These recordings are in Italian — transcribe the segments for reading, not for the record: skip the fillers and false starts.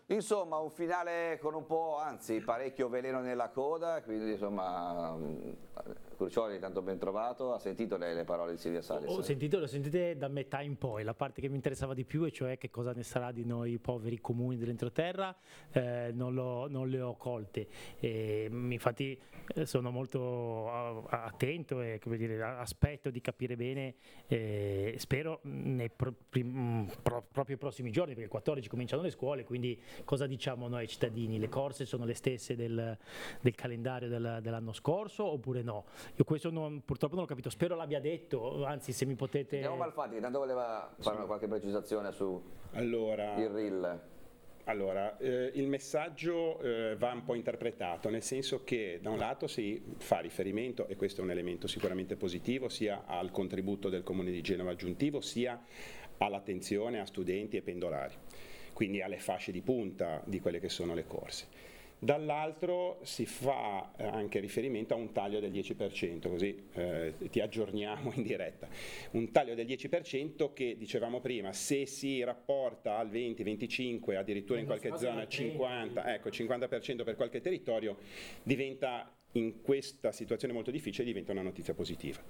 Insomma, un finale con un po', anzi, parecchio veleno nella coda, quindi insomma, Crucioli, tanto ben trovato. Ha sentito lei le parole di Silvia Salis? L'ho sentite da metà in poi, la parte che mi interessava di più, e cioè che cosa ne sarà di noi poveri comuni dell'entroterra, non le ho colte. Infatti sono molto attento e, come dire, aspetto di capire bene, spero proprio i prossimi giorni, perché il 14 cominciano le scuole, quindi cosa diciamo noi ai cittadini? Le corse sono le stesse del calendario dell'anno scorso oppure no? Io questo purtroppo non l'ho capito, spero l'abbia detto, anzi se mi potete... Andiamo Malfatti, che tanto voleva fare qualche precisazione su il reel. Allora, il messaggio va un po' interpretato, nel senso che da un lato si fa riferimento, e questo è un elemento sicuramente positivo, sia al contributo del Comune di Genova aggiuntivo, sia all'attenzione a studenti e pendolari, quindi alle fasce di punta di quelle che sono le corse. Dall'altro si fa anche riferimento a un taglio del 10%, così ti aggiorniamo in diretta. Un taglio del 10% che, dicevamo prima, se si rapporta al 20, 25, addirittura in qualche zona 50, ecco 50% per qualche territorio, diventa, in questa situazione molto difficile, diventa una notizia positiva.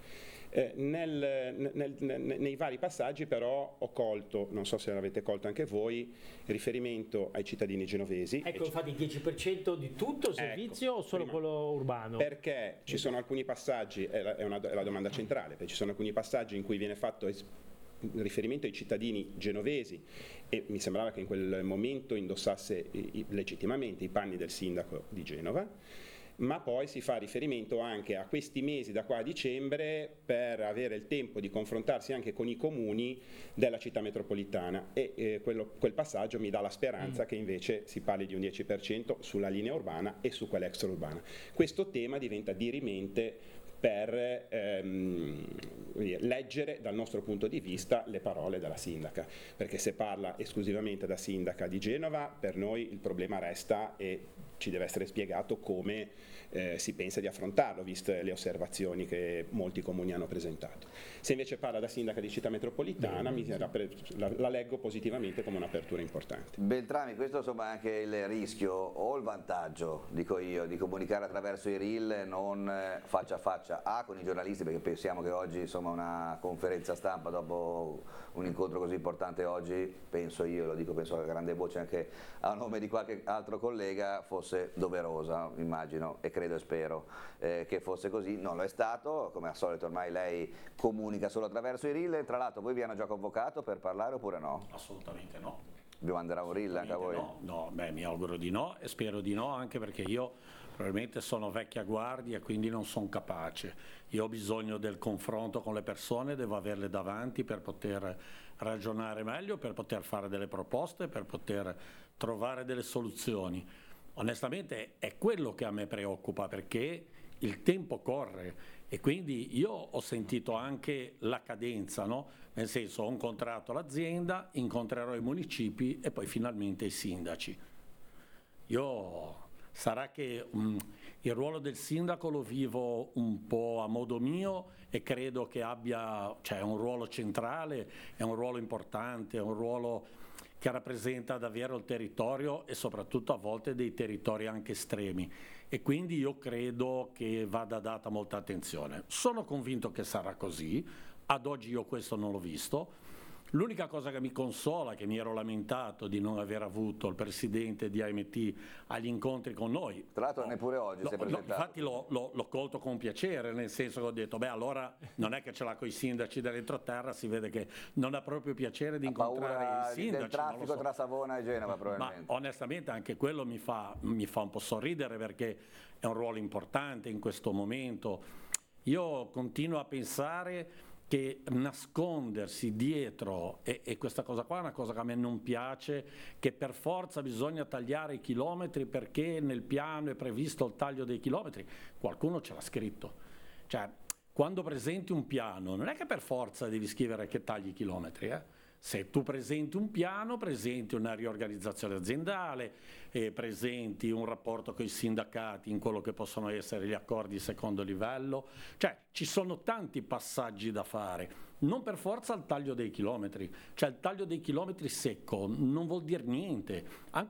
Nei vari passaggi però ho colto, non so se l'avete colto anche voi, riferimento ai cittadini genovesi. Ecco, infatti il 10% di tutto il servizio, o solo quello urbano? Perché ci sono alcuni passaggi, è la domanda centrale, perché ci sono alcuni passaggi in cui viene fatto riferimento ai cittadini genovesi, e mi sembrava che in quel momento indossasse legittimamente i panni del sindaco di Genova, ma poi si fa riferimento anche a questi mesi da qua a dicembre per avere il tempo di confrontarsi anche con i comuni della città metropolitana, e quel passaggio mi dà la speranza che invece si parli di un 10% sulla linea urbana e su quella extraurbana. Questo tema diventa dirimente per leggere dal nostro punto di vista le parole della sindaca, perché se parla esclusivamente da sindaca di Genova, per noi il problema resta e ci deve essere spiegato come si pensa di affrontarlo, viste le osservazioni che molti comuni hanno presentato. Se invece parla da sindaca di città metropolitana, la leggo positivamente come un'apertura importante. Beltrami, questo insomma è anche il rischio o il vantaggio, dico io, di comunicare attraverso i reel, non faccia a faccia con i giornalisti, perché pensiamo che oggi insomma una conferenza stampa dopo un incontro così importante oggi, penso io, lo dico penso a grande voce anche a nome di qualche altro collega, fosse doverosa, immagino e credo e spero che fosse così. Non lo è stato, come al solito ormai lei comunica solo attraverso i reel. Tra l'altro voi vi hanno già convocato per parlare oppure no? Assolutamente no. Vi manderà un reel anche a voi? No, mi auguro di no e spero di no, anche perché io probabilmente sono vecchia guardia e quindi non sono capace. Io ho bisogno del confronto con le persone, devo averle davanti per poter ragionare meglio, per poter fare delle proposte, per poter trovare delle soluzioni. Onestamente è quello che a me preoccupa, perché il tempo corre e quindi io ho sentito anche la cadenza, no? Nel senso, ho incontrato l'azienda, incontrerò i municipi e poi finalmente i sindaci. Sarà che il ruolo del sindaco lo vivo un po' a modo mio e credo che è un ruolo centrale, è un ruolo importante, è un ruolo che rappresenta davvero il territorio e soprattutto a volte dei territori anche estremi, e quindi io credo che vada data molta attenzione. Sono convinto che sarà così, ad oggi io questo non l'ho visto. L'unica cosa che mi consola, che mi ero lamentato di non aver avuto il presidente di AMT agli incontri con noi. Tra l'altro neppure oggi si è presentato. Infatti l'ho colto con piacere, nel senso che ho detto, allora non è che ce l'ha con i sindaci dell'entroterra, si vede che non ha proprio piacere di incontrare i sindaci. Del traffico tra Savona e Genova probabilmente. Ma onestamente anche quello mi fa un po' sorridere, perché è un ruolo importante in questo momento. Io continuo a pensare che nascondersi dietro, e questa cosa qua è una cosa che a me non piace, che per forza bisogna tagliare i chilometri perché nel piano è previsto il taglio dei chilometri. Qualcuno ce l'ha scritto. Cioè, quando presenti un piano non è che per forza devi scrivere che tagli i chilometri, Se tu presenti un piano, presenti una riorganizzazione aziendale, presenti un rapporto con i sindacati in quello che possono essere gli accordi di secondo livello, cioè ci sono tanti passaggi da fare, non per forza il taglio dei chilometri, cioè il taglio dei chilometri secco non vuol dire niente, anche